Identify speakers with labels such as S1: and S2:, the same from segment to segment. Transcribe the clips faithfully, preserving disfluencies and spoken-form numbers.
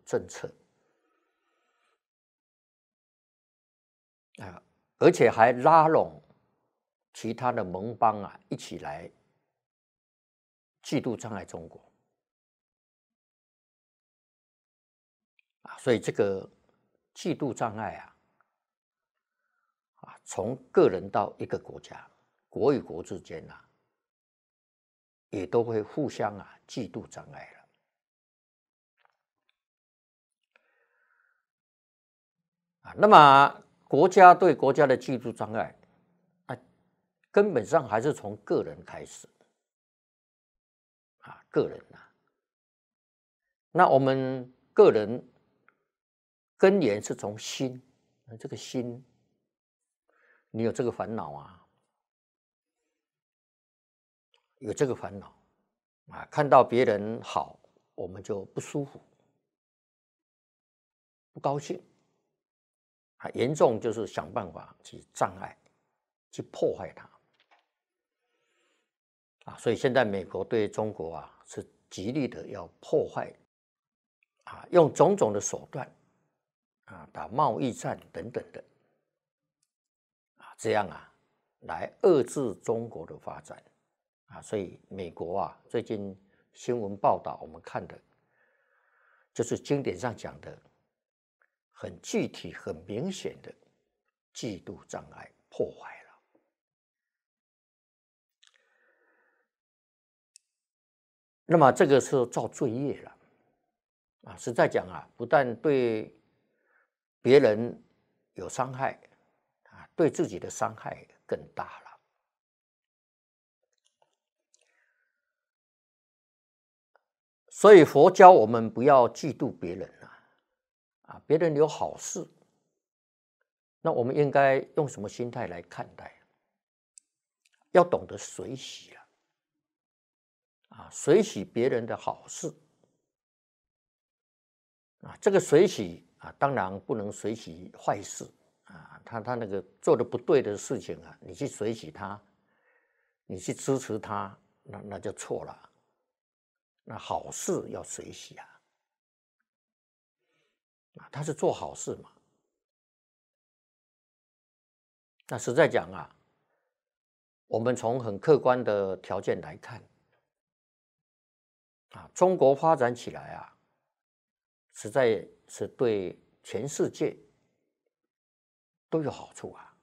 S1: 政策啊，而且还拉拢其他的盟邦啊，一起来嫉妒障碍中国啊，所以这个嫉妒障碍啊，啊，从个人到一个国家，国与国之间啊，也都会互相啊嫉妒障碍了。啊，那么国家对国家的嫉妒障碍，啊，根本上还是从个人开始。啊，个人啊，那我们个人根源是从心，这个心，你有这个烦恼啊，有这个烦恼啊，看到别人好，我们就不舒服，不高兴啊，严重就是想办法去障碍，去破坏它啊，所以现在美国对中国啊是极力的要破坏啊，用种种的手段啊，打贸易战等等的啊，这样啊，来遏制中国的发展啊，所以美国啊，最近新闻报道我们看的，就是经典上讲的很具体、很明显的嫉妒障碍破坏了。那么这个是造罪业了啊，实在讲啊，不但对别人有伤害啊，对自己的伤害更大了。所以佛教我们不要嫉妒别人啊，啊，别人有好事，那我们应该用什么心态来看待？要懂得随喜了啊，随喜别人的好事啊，这个随喜啊，当然不能随喜坏事啊，他他那个做的不对的事情啊，你去随喜他，你去支持他，那那就错了。那好事要随喜啊，啊，他是做好事嘛。那实在讲啊，我们从很客观的条件来看，啊，中国发展起来啊，实在是对全世界都有好处啊。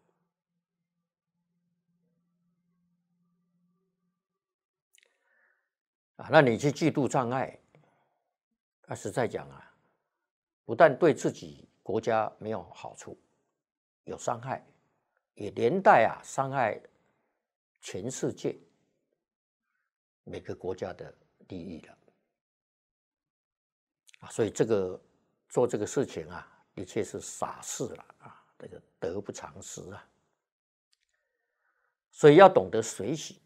S1: 啊，那你去嫉妒障碍，那实在讲啊，不但对自己国家没有好处，有伤害，也连带啊伤害全世界每个国家的利益了啊。所以这个做这个事情啊，的确是傻事了啊，这个得不偿失啊。所以要懂得随喜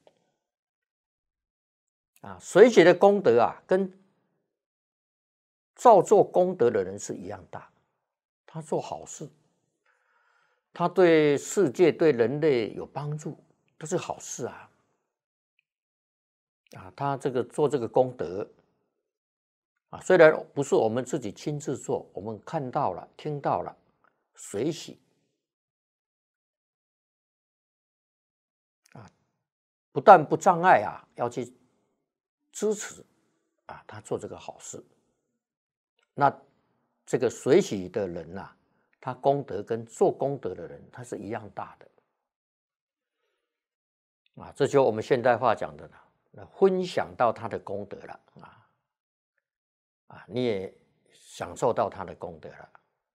S1: 啊，随喜的功德啊，跟造作功德的人是一样大。他做好事，他对世界、对人类有帮助，都是好事啊。啊，他这个做这个功德啊，虽然不是我们自己亲自做，我们看到了、听到了，随喜啊，不但不障碍啊，要去支持啊，他做这个好事。那这个随喜的人呐、啊，他功德跟做功德的人，他是一样大的啊。这就我们现代话讲的呢，分享到他的功德了啊啊，你也享受到他的功德了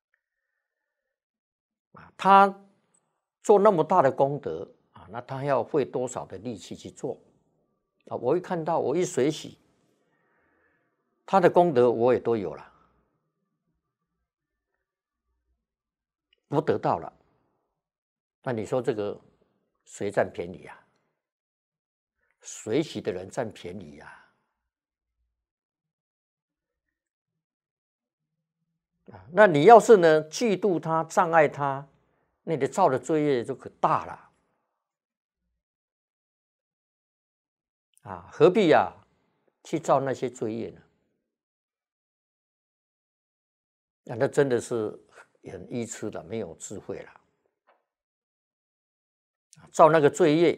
S1: 啊。他做那么大的功德啊，那他要费多少的力气去做啊？我一看到，我一随喜，他的功德我也都有了，我得到了。那你说这个谁占便宜啊？随喜的人占便宜呀、啊！那你要是呢嫉妒他、障碍他，那你造的罪业就可大了啊！何必呀、啊、去造那些罪业呢？ 那那真的是很愚痴的，没有智慧了。造那个罪业，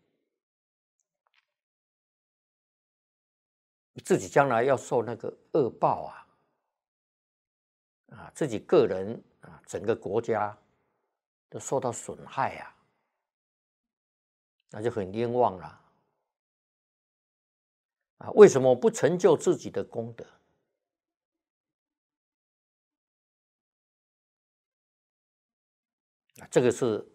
S1: 自己将来要受那个恶报啊！啊，自己个人啊，整个国家都受到损害啊，那就很冤枉了。啊，为什么不成就自己的功德？啊，这个是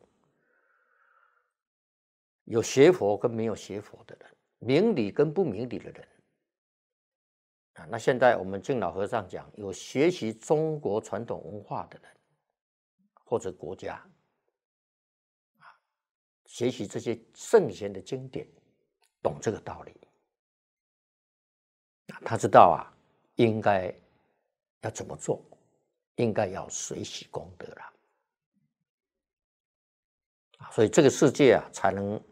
S1: 有学佛跟没有学佛的人，明理跟不明理的人。啊，那现在我们敬老和尚讲，有学习中国传统文化的人，或者国家，啊，学习这些圣贤的经典，懂这个道理。他知道啊，应该要怎么做，应该要随喜功德了。所以这个世界啊，才能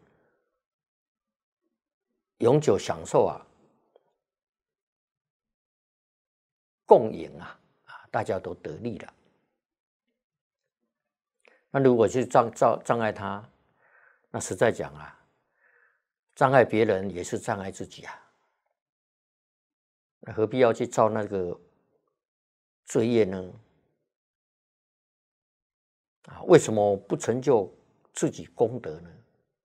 S1: 永久享受啊，共赢啊，啊，大家都得利了。那如果去障障障碍他，那实在讲啊，障碍别人也是障碍自己啊。那何必要去造那个罪业呢？啊，为什么不成就自己功德呢？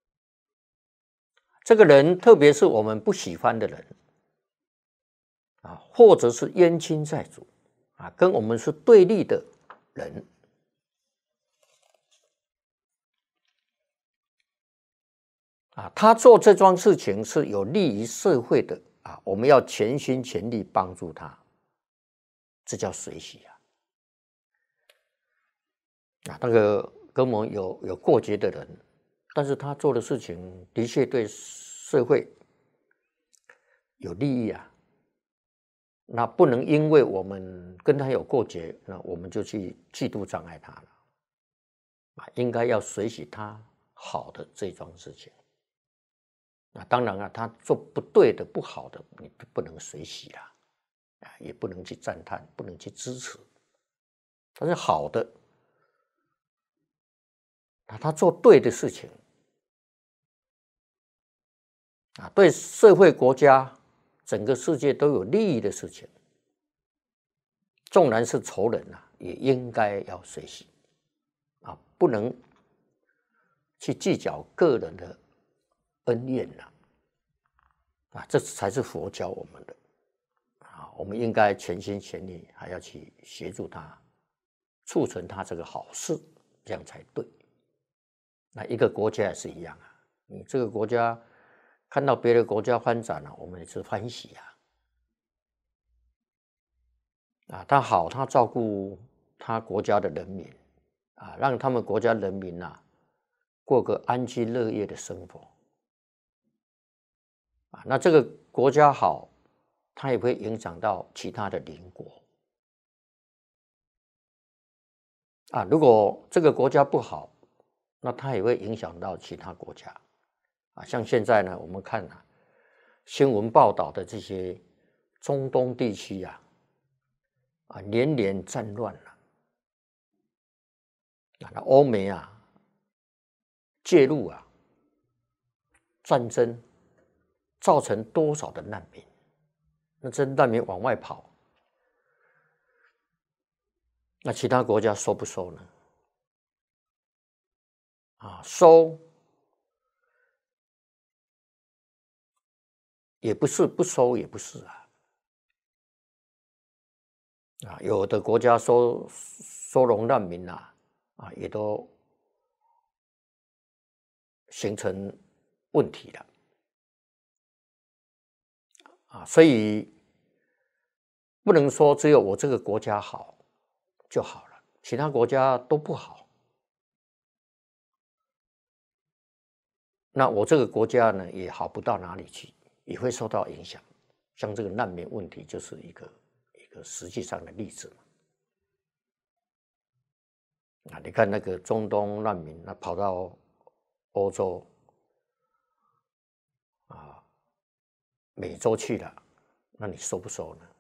S1: 这个人，特别是我们不喜欢的人，啊，或者是冤亲债主，啊，跟我们是对立的人，啊，他做这桩事情是有利于社会的，啊，我们要全心全力帮助他，这叫随喜啊。啊，那个跟我们有有过节的人，但是他做的事情的确对社会有利益啊，那不能因为我们跟他有过节，那我们就去嫉妒障碍他了。啊，应该要随喜他好的这桩事情。那当然啊，他做不对的、不好的，你不能随喜啦，啊，也不能去赞叹，不能去支持。但是好的，啊，他做对的事情，啊，对社会、国家、整个世界都有利益的事情，纵然是仇人啊，也应该要随喜，啊，不能去计较个人的恩怨了，啊，这才是佛教我们的，啊，我们应该全心全力，还要去协助他，促成他这个好事，这样才对。那一个国家也是一样啊，你这个国家看到别的国家发展了，我们也是欢喜啊。啊，他好，他照顾他国家的人民，啊，让他们国家人民啊过个安居乐业的生活。啊，那这个国家好，它也会影响到其他的邻国。啊，如果这个国家不好，那它也会影响到其他国家。啊，像现在呢，我们看啊，新闻报道的这些中东地区啊，啊，连连战乱了。啊，那欧美啊介入啊，战争造成多少的难民？那这难民往外跑，那其他国家收不收呢？啊，收也不是，不收也不是啊。啊，有的国家收收容难民啊，啊，也都形成问题了。啊，所以不能说只有我这个国家好就好了，其他国家都不好。那我这个国家呢，也好不到哪里去，也会受到影响。像这个难民问题，就是一个一个实际上的例子嘛。啊，你看那个中东难民，那跑到欧洲啊、美洲去了，那你收不收呢？